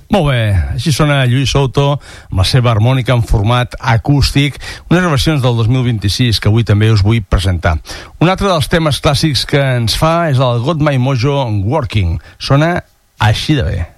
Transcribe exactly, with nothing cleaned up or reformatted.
Molt bé, així sona Lluís Souto amb la seva harmònica en format acústic, unes gravacions del dos mil vint-i-sis que avui també us vull presentar. Un altre dels temes clàssics que ens fa és el Got My Mojo Working. Sona així de bé.